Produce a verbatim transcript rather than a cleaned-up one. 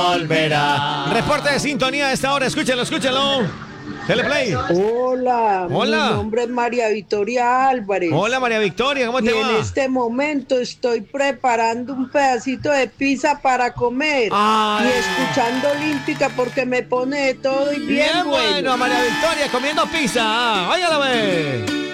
volverá. Reporte de sintonía a esta hora, escúchalo, escúchalo. Teleplay. Hola, Hola. mi nombre es María Victoria Álvarez. Hola María Victoria, ¿cómo Y te en va? este momento estoy preparando un pedacito de pizza para comer Ay. y escuchando Olímpica porque me pone de todo y bien, Bien bueno, bueno. María Victoria comiendo pizza. Váyala a ver.